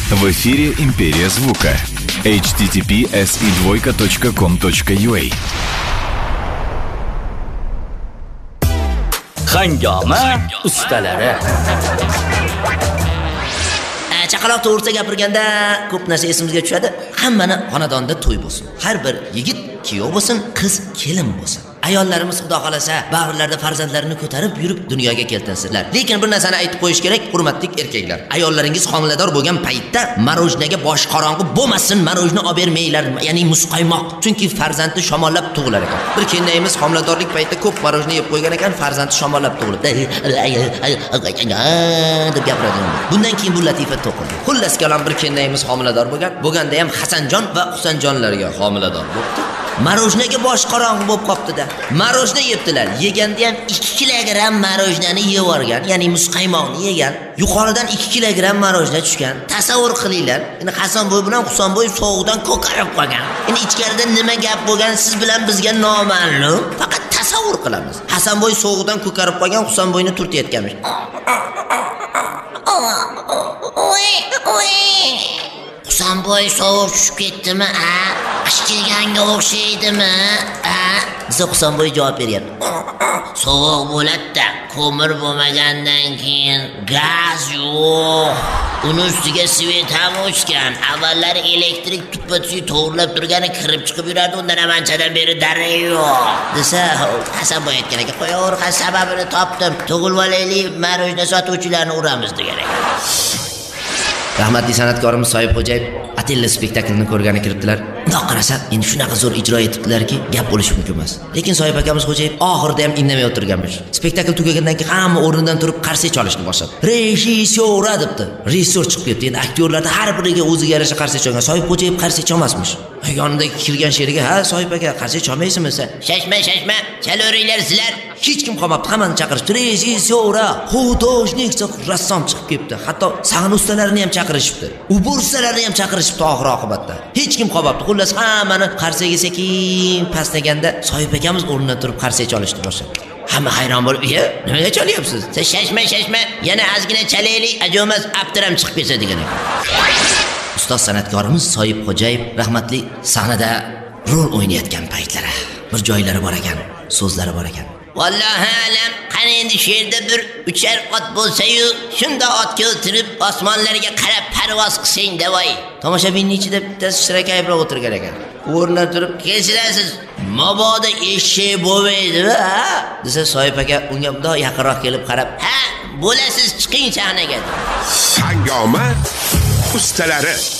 В эфире «Империя звука». https://com.ua. Hangoma ustalari. Chaqaloq to'g'risida gapirganda ko'p narsa esimizga tushadi. Hammani xonadonda to'y bo'lsin. Har bir yigit kuyov bo'lsin, qiz kelin bo'lsin. Ayollarimiz xudo xolasa bag'rlarida farzandlarini ko'tarib yurib dunyoga keltirsinlar. Lekin bir narsani aytib qo'yish kerak, hurmatli erkaklar. Ayollaringiz homilador bo'lgan paytda marojnaga bosh qorong'i bo'lmasin, marojna olib bermanglar, ya'ni muzqaymoq. Chunki farzandi shamollab tug'ilar ekan. Bir kelinayimiz homiladorlik paytida ko'p marojna yeb qo'ygan ekan, farzandi shamollab tug'ildi deb gapiradi. Bundan keyin bu latifa to'qildi. Xullas kalom bir kelinayimiz homilador bo'lganda ham Hasanjon va Husanjonlarga homilador bo'ldi. Marojnaga bosh qorong'i bo'lib qopti-da. Marojna yebdilar. Yeganda ham 2 kilogramm marojnani yeb olgan, ya'ni muzqaymoqni yegan. Yuqoridan 2 kilogramm marojna tushgan. Tasavvur qilinglar. Endi Hasanboy bilan Husanboy sovuqdan ko'karib qolgan. Endi ichkarida nima gap bo'lgan siz bilan bizga noma'lum. Faqat tasavvur qilamiz. Hasanboy sovuqdan ko'karib qolgan, Husanboyni turtayotganmish. Husanboy sovuq tushib ketdimi? Qish kelganga o'xshaydimi? Biza Husanboy javob beryapti. Sovuq bo'ladi-da, ko'mir bo'lmagandan keyin gaz yo'q. Uni ustiga svet ham o'chgan. Avvallari elektrik tuppa-tuyi to'g'rilab turgani kirib chiqib yurardi, undan ham anchadan beri darak yo'q. Desa, Hasanboy aytgan ekan, qo'yaver, sababini topdim. Tug'ilib olaylik, marojna sotuvchilarni uramiz degan ekan. Rahmatli san'atkorimiz Soyibxo'jayev Atilla spektaklini ko'rgani kiribdilar. Bundoq qarasa, endi shunaqa zo'r ijro etibdilarki, gap bo'lishi mumkin emas. Lekin Soyib akamiz Xo'jayev oxirida ham indamay o'tirganmish. Spektakl tugagandan keyin hamma o'rnidan turib qarsak chalishni boshladi. Rejissyor debdi. Rejissyor chiqib ketdi. Endi aktyorlarda har biriga o'ziga yarasha qarsak chalgan. Soyibxo'jayev qarsak chalmasmish. Yonidagi kirgan sheriga, "Ha, Soyib aka, qarsak chalmaysizmi sen?" "Shashma, chalaveringlar sizlar." Hech kim qolmabdi, hammani chaqirishdi. Rejissyor, hudojnik, rassom chiqib ketdi. Hatto sahna ustalarini ham chaqirishibdi. Ubursalarni ham chaqirishibdi oxir oqibatda. Hech kim qolmabdi. Xullas hammani qarsak sekin pastaganda Soyib akamiz o'rnidan turib qarsak chalishni boshladi. Hamma hayron bo'lib, nimaga chalyapsiz? Sen shashma, yana ozgina chalaylik, ajomas aptiram chiqib ketsa degan ekan. Ustoz san'atkorimiz Soyibxo'jayev rahmatli sahnada rol o'ynayotgan paytlari bir joylari bor ekan, so'zlari bor ekan. Vallohi alam, qani endi shu yerda bir uchar ot bo'lsa-yu, shunda otga o'tirib osmonlarga qarab parvoz qilsang davoy. Tomoshabinning ichida bittasi shirakayibroq o'tirgan ekan. O'rnidan turib, "Kechirasiz, mabodo eshak bo'lmaydi-a?" desa Soyib aka unga bundoq yaqinroq kelib qarab, "Ha, bo'lasiz, chiqing sahnaga." Hangoma ustalari.